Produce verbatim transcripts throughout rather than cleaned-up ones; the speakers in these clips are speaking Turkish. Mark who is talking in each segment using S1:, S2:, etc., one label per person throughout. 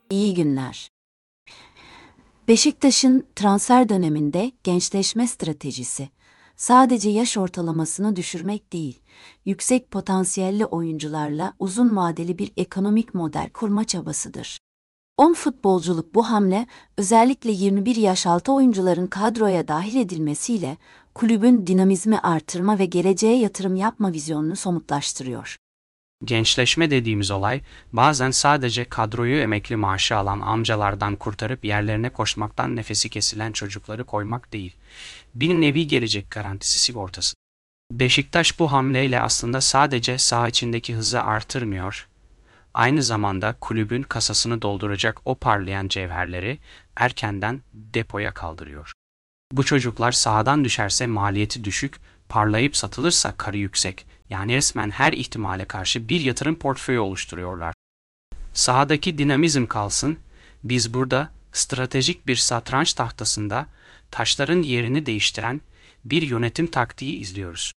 S1: İyi günler. Beşiktaş'ın transfer döneminde gençleşme stratejisi sadece yaş ortalamasını düşürmek değil, yüksek potansiyelli oyuncularla uzun vadeli bir ekonomik model kurma çabasıdır. On futbolculuk bu hamle, özellikle yirmi bir yaş altı oyuncuların kadroya dahil edilmesiyle kulübün dinamizmi artırma ve geleceğe yatırım yapma vizyonunu somutlaştırıyor.
S2: Gençleşme dediğimiz olay, bazen sadece kadroyu emekli maaşı alan amcalardan kurtarıp yerlerine koşmaktan nefesi kesilen çocukları koymak değil. Bir nevi gelecek garantisi sigortası. Beşiktaş bu hamleyle aslında sadece saha içindeki hızı artırmıyor, aynı zamanda kulübün kasasını dolduracak o parlayan cevherleri erkenden depoya kaldırıyor. Bu çocuklar sahadan düşerse maliyeti düşük, parlayıp satılırsa karı yüksek. Yani resmen her ihtimale karşı bir yatırım portföyü oluşturuyorlar. Sahadaki dinamizm kalsın, biz burada stratejik bir satranç tahtasında taşların yerini değiştiren bir yönetim taktiği izliyoruz.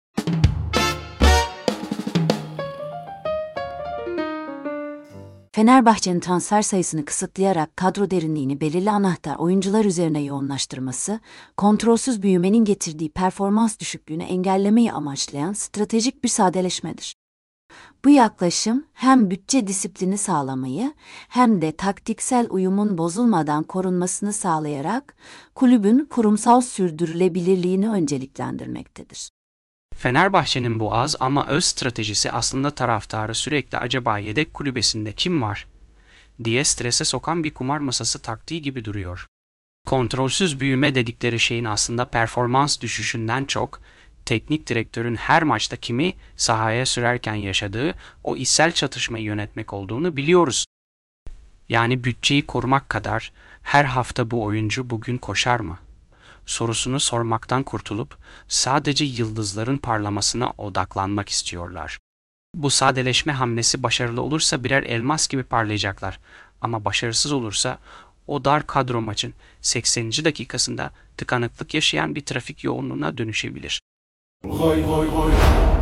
S1: Fenerbahçe'nin transfer sayısını kısıtlayarak kadro derinliğini belirli anahtar oyuncular üzerine yoğunlaştırması, kontrolsüz büyümenin getirdiği performans düşüklüğünü engellemeyi amaçlayan stratejik bir sadeleşmedir. Bu yaklaşım hem bütçe disiplini sağlamayı hem de taktiksel uyumun bozulmadan korunmasını sağlayarak kulübün kurumsal sürdürülebilirliğini önceliklendirmektedir.
S2: Fenerbahçe'nin bu az ama öz stratejisi aslında taraftarı sürekli acaba yedek kulübesinde kim var diye strese sokan bir kumar masası taktiği gibi duruyor. Kontrolsüz büyüme dedikleri şeyin aslında performans düşüşünden çok, teknik direktörün her maçta kimi sahaya sürerken yaşadığı o içsel çatışmayı yönetmek olduğunu biliyoruz. Yani bütçeyi korumak kadar her hafta bu oyuncu bugün koşar mı sorusunu sormaktan kurtulup sadece yıldızların parlamasına odaklanmak istiyorlar. Bu sadeleşme hamlesi başarılı olursa birer elmas gibi parlayacaklar ama başarısız olursa o dar kadro maçın sekseninci dakikasında tıkanıklık yaşayan bir trafik yoğunluğuna dönüşebilir.
S3: Oy oy oy.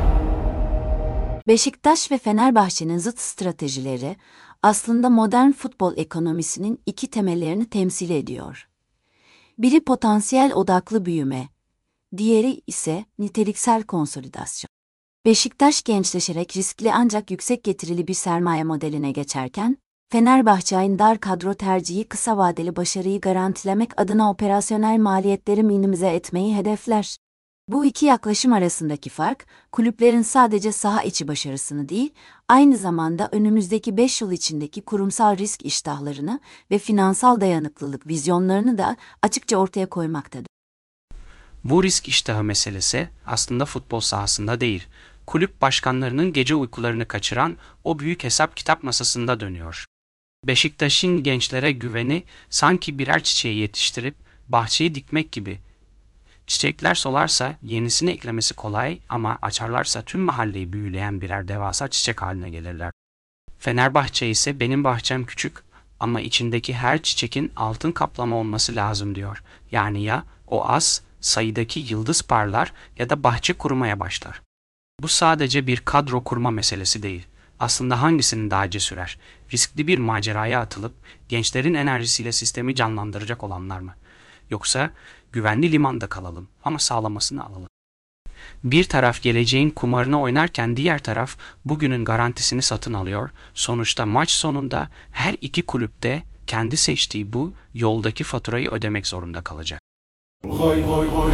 S1: Beşiktaş ve Fenerbahçe'nin zıt stratejileri aslında modern futbol ekonomisinin iki temellerini temsil ediyor. Biri potansiyel odaklı büyüme, diğeri ise niteliksel konsolidasyon. Beşiktaş gençleşerek riskli ancak yüksek getirili bir sermaye modeline geçerken, Fenerbahçe'nin dar kadro tercihi kısa vadeli başarıyı garantilemek adına operasyonel maliyetleri minimize etmeyi hedefler. Bu iki yaklaşım arasındaki fark, kulüplerin sadece saha içi başarısını değil, aynı zamanda önümüzdeki beş yıl içindeki kurumsal risk iştahlarını ve finansal dayanıklılık vizyonlarını da açıkça ortaya koymaktadır.
S2: Bu risk iştahı meselesi aslında futbol sahasında değil, kulüp başkanlarının gece uykularını kaçıran o büyük hesap kitap masasında dönüyor. Beşiktaş'ın gençlere güveni sanki birer çiçeği yetiştirip bahçeyi dikmek gibi. Çiçekler solarsa yenisini eklemesi kolay ama açarlarsa tüm mahalleyi büyüleyen birer devasa çiçek haline gelirler. Fenerbahçe ise benim bahçem küçük ama içindeki her çiçekin altın kaplama olması lazım diyor. Yani ya o az sayıdaki yıldız parlar ya da bahçe kurumaya başlar. Bu sadece bir kadro kurma meselesi değil. Aslında hangisinin daha sürer? Riskli bir maceraya atılıp gençlerin enerjisiyle sistemi canlandıracak olanlar mı? Yoksa güvenli limanda kalalım ama sağlamasını alalım. Bir taraf geleceğin kumarını oynarken diğer taraf bugünün garantisini satın alıyor. Sonuçta maç sonunda her iki kulüp de kendi seçtiği bu yoldaki faturayı ödemek zorunda kalacak.
S3: Oy oy oy.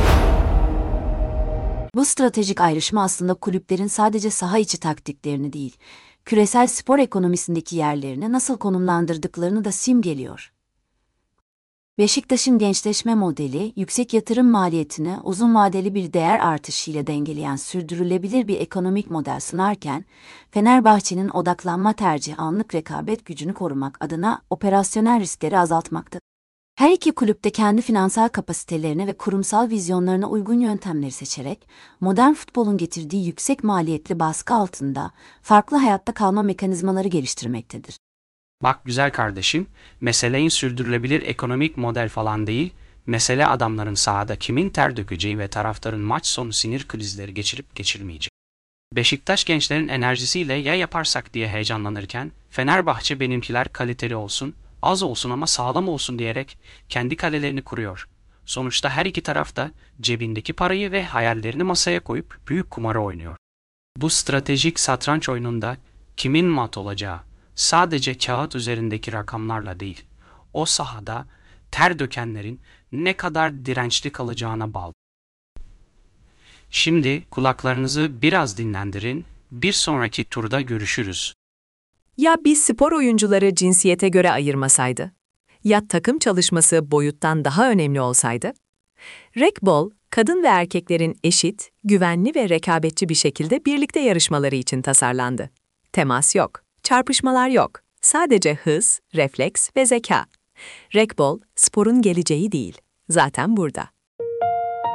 S1: Bu stratejik ayrışma aslında kulüplerin sadece saha içi taktiklerini değil, küresel spor ekonomisindeki yerlerini nasıl konumlandırdıklarını da simgeliyor. Beşiktaş'ın gençleşme modeli, yüksek yatırım maliyetini uzun vadeli bir değer artışıyla dengeleyen sürdürülebilir bir ekonomik model sunarken, Fenerbahçe'nin odaklanma tercihi anlık rekabet gücünü korumak adına operasyonel riskleri azaltmaktadır. Her iki kulüp de kendi finansal kapasitelerine ve kurumsal vizyonlarına uygun yöntemleri seçerek, modern futbolun getirdiği yüksek maliyetli baskı altında farklı hayatta kalma mekanizmaları geliştirmektedir.
S2: Bak güzel kardeşim, meseleyin sürdürülebilir ekonomik model falan değil, mesele adamların sahada kimin ter dökeceği ve taraftarın maç sonu sinir krizleri geçirip geçirmeyeceği. Beşiktaş gençlerin enerjisiyle ya yaparsak diye heyecanlanırken, Fenerbahçe benimkiler kaliteli olsun az olsun ama sağlam olsun diyerek kendi kalelerini kuruyor. Sonuçta her iki taraf da cebindeki parayı ve hayallerini masaya koyup büyük kumarı oynuyor. Bu stratejik satranç oyununda kimin mat olacağı sadece kağıt üzerindeki rakamlarla değil, o sahada ter dökenlerin ne kadar dirençli kalacağına bağlı. Şimdi kulaklarınızı biraz dinlendirin, bir sonraki turda görüşürüz.
S4: Ya biz spor oyuncuları cinsiyete göre ayırmasaydı? Ya takım çalışması boyuttan daha önemli olsaydı? Racquetball, kadın ve erkeklerin eşit, güvenli ve rekabetçi bir şekilde birlikte yarışmaları için tasarlandı. Temas yok, çarpışmalar yok. Sadece hız, refleks ve zeka. Racquetball, sporun geleceği değil. Zaten burada.